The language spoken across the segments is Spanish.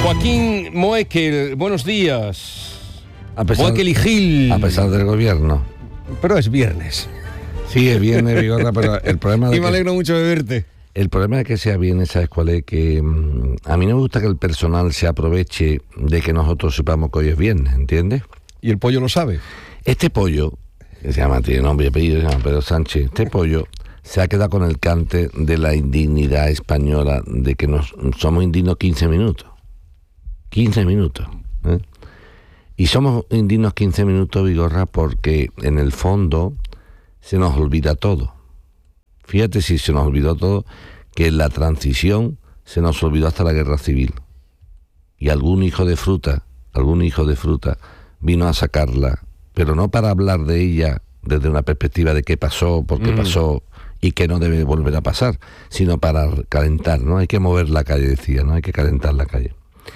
Joaquín Moekel, buenos días. Moekel y Gil. A pesar del gobierno. Pero es viernes. Sí, es viernes, Vigorra, pero el problema y me alegro mucho de verte. El problema de que sea viernes, ¿sabes cuál es? Que a mí no me gusta que el personal se aproveche de que nosotros sepamos que hoy es viernes, ¿entiendes? ¿Y el pollo lo sabe? Este pollo, que se llama, tiene nombre y apellido, se llama Pedro Sánchez, este pollo se ha quedado con el cante de la indignidad española, de que somos indignos 15 minutos. 15 minutos. Y somos indignos 15 minutos, Vigorra, porque en el fondo se nos olvida todo. Fíjate si se nos olvidó todo, que en la transición se nos olvidó hasta la guerra civil. Y algún hijo de fruta vino a sacarla, pero no para hablar de ella desde una perspectiva de qué pasó, por qué pasó y qué no debe volver a pasar, sino para calentar, ¿no? Hay que mover la calle, decía, ¿no? Hay que calentar la calle.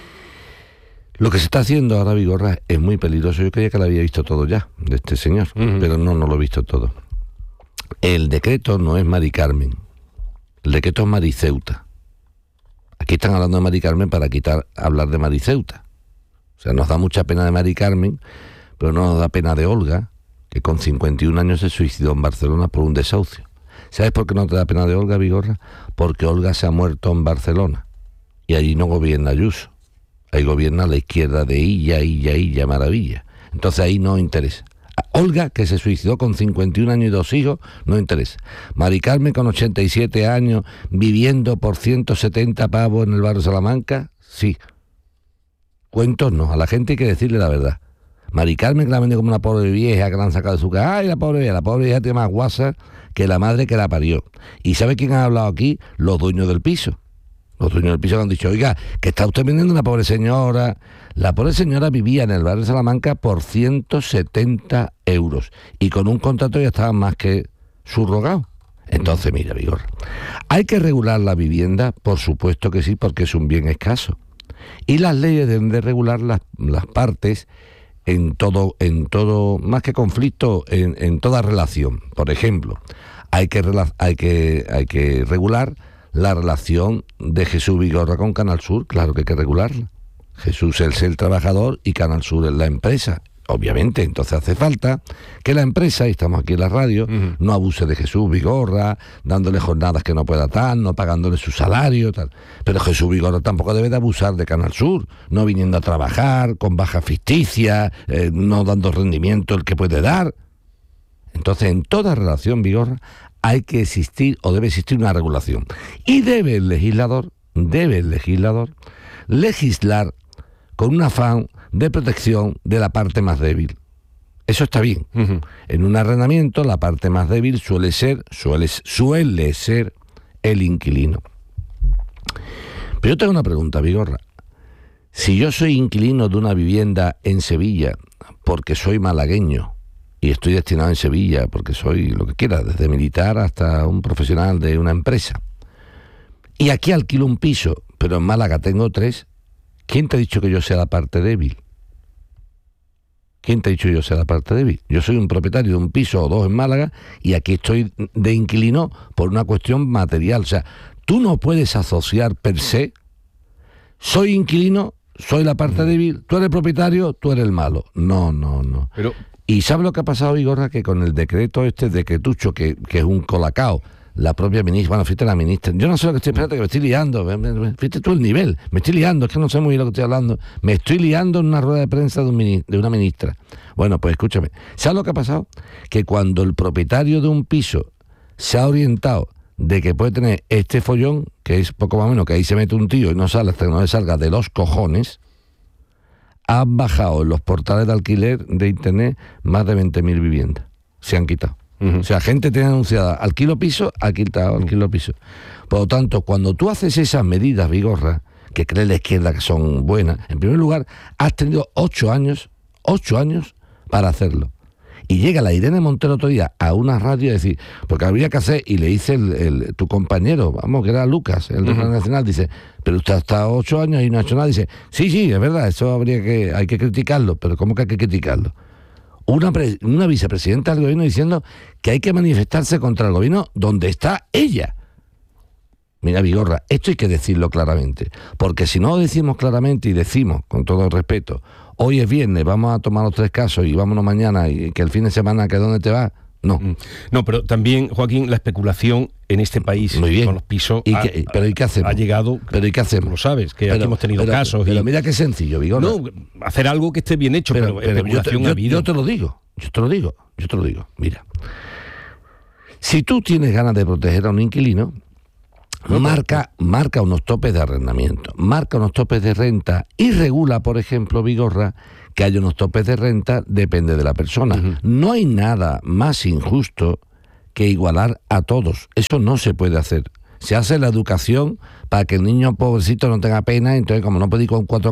Lo que se está haciendo ahora, Vigorra, es muy peligroso. Yo creía que lo había visto todo ya, de este señor, pero no lo he visto todo. El decreto no es Mari Carmen, el decreto es Mariceuta. Aquí están hablando de Mari Carmen para hablar de Mariceuta. O sea, nos da mucha pena de Mari Carmen, pero no nos da pena de Olga, que con 51 años se suicidó en Barcelona por un desahucio. ¿Sabes por qué no te da pena de Olga, Vigorra? Porque Olga se ha muerto en Barcelona y allí no gobierna Ayuso. Ahí gobierna la izquierda de Illa, maravilla. Entonces ahí no interesa. Olga, que se suicidó con 51 años y 2 hijos, no interesa. Mari Carmen, con 87 años, viviendo por 170 pavos en el barrio Salamanca, sí. Cuentos no, a la gente hay que decirle la verdad. Mari Carmen, que la vende como una pobre vieja que la han sacado de su casa. ¡Ay, la pobre vieja tiene más guasa que la madre que la parió! ¿Y sabe quién ha hablado aquí? Los dueños del piso. Los dueños del piso han dicho, oiga, que está usted vendiendo una pobre señora. La pobre señora vivía en el barrio de Salamanca por 170 euros y con un contrato ya estaba más que subrogado. Entonces, mira, Vigorra, ¿hay que regular la vivienda? Por supuesto que sí, porque es un bien escaso. Y las leyes deben de regular las partes en todo, más que conflicto, en toda relación. Por ejemplo, hay que regular la relación de Jesús Vigorra con Canal Sur, claro que hay que regularla. Jesús es el trabajador y Canal Sur es la empresa. Obviamente, entonces hace falta que la empresa, y estamos aquí en la radio, no abuse de Jesús Vigorra, dándole jornadas que no pueda dar, no pagándole su salario, tal. Pero Jesús Vigorra tampoco debe de abusar de Canal Sur, no viniendo a trabajar con baja ficticia, no dando rendimiento el que puede dar. Entonces, en toda relación, Vigorra, hay que existir o debe existir una regulación. Y debe el legislador legislar con un afán de protección de la parte más débil. Eso está bien. En un arrendamiento, la parte más débil suele ser el inquilino. Pero yo tengo una pregunta, Vigorra. Si yo soy inquilino de una vivienda en Sevilla porque soy malagueño, y estoy destinado en Sevilla porque soy lo que quiera, desde militar hasta un profesional de una empresa, y aquí alquilo un piso, pero en Málaga tengo 3, ¿quién te ha dicho que yo sea la parte débil? ¿Quién te ha dicho que yo sea la parte débil? Yo soy un propietario de un piso o 2 en Málaga y aquí estoy de inquilino por una cuestión material. O sea, tú no puedes asociar per se, soy inquilino, soy la parte débil, tú eres propietario, tú eres el malo. No. Pero ¿y sabe lo que ha pasado, Vigorra? Que con el decretucho, que es un colacao, la propia ministra, fíjate la ministra, yo no sé lo que estoy esperando, que me estoy liando, fíjate tú el nivel, me estoy liando, es que no sé muy bien lo que estoy hablando, me estoy liando en una rueda de prensa de una ministra. Bueno, pues escúchame, ¿sabes lo que ha pasado? Que cuando el propietario de un piso se ha orientado de que puede tener este follón, que es poco más o menos, que ahí se mete un tío y no sale hasta que no le salga de los cojones, han bajado en los portales de alquiler de internet más de 20.000 viviendas. Se han quitado. O sea, gente tiene anunciada alquilo piso, alquilo piso. Por lo tanto, cuando tú haces esas medidas, Vigorra, que cree la izquierda que son buenas, en primer lugar, has tenido 8 años para hacerlo. Y llega la Irene Montero otro día a una radio y decir, porque habría que hacer, y le dice tu compañero, que era Lucas, el de Radio Nacional, dice, pero usted ha estado 8 años y no ha hecho nada. Dice, sí, es verdad, eso hay que criticarlo, pero ¿cómo que hay que criticarlo? Una vicepresidenta del gobierno diciendo que hay que manifestarse contra el gobierno donde está ella. Mira, Vigorra, esto hay que decirlo claramente, porque si no lo decimos claramente y decimos, con todo el respeto, hoy es viernes, vamos a tomar los 3 casos y vámonos mañana y que el fin de semana, ¿que dónde te vas? No. No, pero también, Joaquín, la especulación en este país muy bien. con los pisos pero ¿y qué hacemos? ha llegado, pero ¿y qué hacemos? Lo sabes, que aquí hemos tenido casos. Pero mira qué sencillo, Vigorra. No, hacer algo que esté bien hecho, pero especulación ha habido. Yo te lo digo. Mira, si tú tienes ganas de proteger a un inquilino, marca unos topes de arrendamiento, marca unos topes de renta y regula, por ejemplo, Vigorra, que haya unos topes de renta, depende de la persona. Uh-huh. No hay nada más injusto que igualar a todos. Eso no se puede hacer. Se hace la educación para que el niño pobrecito no tenga pena, entonces como no puede ir con 4